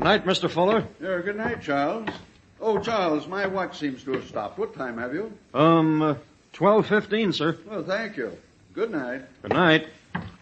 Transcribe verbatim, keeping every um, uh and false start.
Night, Mister Fuller. Yeah, good night, Charles. Oh, Charles, my watch seems to have stopped. What time have you? Um, uh, twelve fifteen, sir. Well, thank you. Good night. Good night.